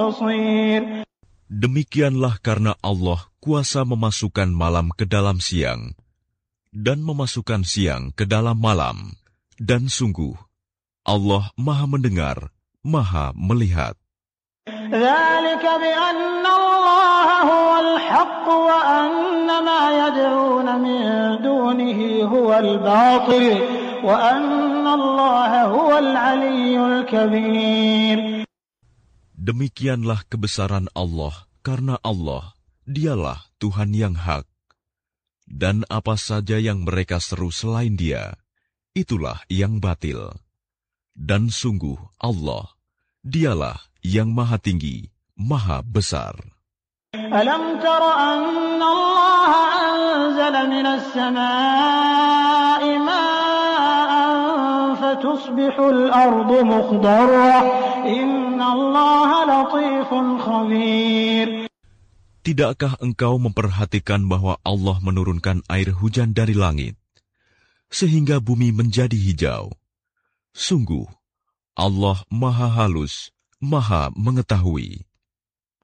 بصير. Demikianlah karena Allah kuasa memasukkan malam ke dalam siang dan memasukkan siang ke dalam malam. Dan sungguh, Allah Maha Mendengar, Maha Melihat. ذلك بأن الله هو الحق وأن ما يدعون من دونه هو الباطل وأن الله هو العلي الكبير. Demikianlah kebesaran Allah, karena Allah, dialah Tuhan yang hak. Dan apa saja yang mereka seru selain Dia, itulah yang batil. Dan sungguh Allah, dialah yang maha tinggi, maha besar. Alam tara anna Allah anzala minas samaa'i ma'an fatusbihul ardu mukhdarrah. Inna Allah latifun khabir. Tidakkah engkau memperhatikan bahwa Allah menurunkan air hujan dari langit, sehingga bumi menjadi hijau? Sungguh, Allah maha halus, maha mengetahui.